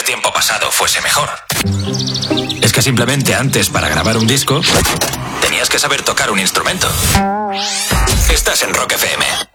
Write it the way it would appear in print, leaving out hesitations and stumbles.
tiempo pasado fuese mejor. Es que simplemente antes, para grabar un disco, tenías que saber tocar un instrumento. Estás en Rock FM.